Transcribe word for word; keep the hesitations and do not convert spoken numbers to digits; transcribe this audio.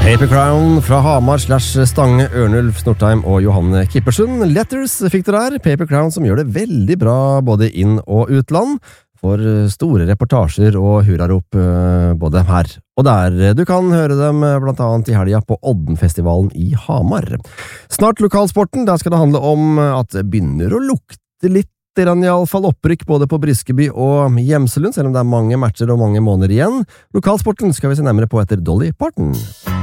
Paper Crown fra Hamar slash Stange, Ørnulf, Snortheim og Johanne Kippersund. Letters fikk det der. Paper Crown som gjør det veldig bra både inn- og utland. For store reportasjer og hurrarop både her og der. Du kan høre dem blant annet i helga på Oddenfestivalen i Hamar. Snart lokalsporten, der skal det handle om at det begynner å lukte litt i alle fall opprykk både på Briskeby og Gjemselund, selv om det er mange matcher og mange måneder igjen. Lokalsporten skal vi se nærmere på etter Dolly Parton.